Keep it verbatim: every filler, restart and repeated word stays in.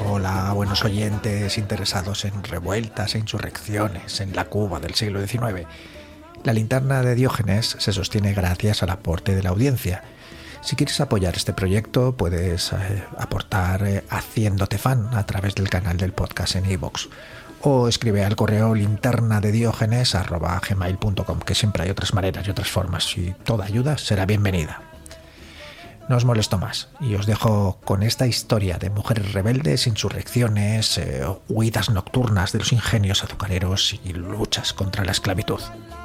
Hola, buenos oyentes interesados en revueltas e insurrecciones en la Cuba del siglo diecinueve. La linterna de Diógenes se sostiene gracias al aporte de la audiencia. Si quieres apoyar este proyecto, puedes eh, aportar eh, haciéndote fan a través del canal del podcast en iVoox. O escribe al correo linternadediógenes arroba gmail punto com, que siempre hay otras maneras y otras formas, y toda ayuda será bienvenida. No os molesto más y os dejo con esta historia de mujeres rebeldes, insurrecciones, eh, huidas nocturnas de los ingenios azucareros y luchas contra la esclavitud.